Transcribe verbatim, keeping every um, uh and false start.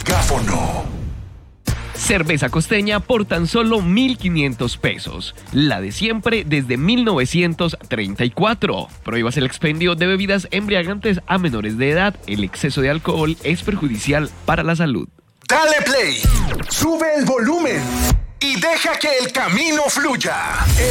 megáfono. Cerveza costeña por tan solo mil quinientos pesos. La de siempre desde mil novecientos treinta y cuatro. Prohíbas el expendio de bebidas embriagantes a menores de edad. El exceso de alcohol es perjudicial para la salud. Dale play, sube el volumen y deja que el camino fluya.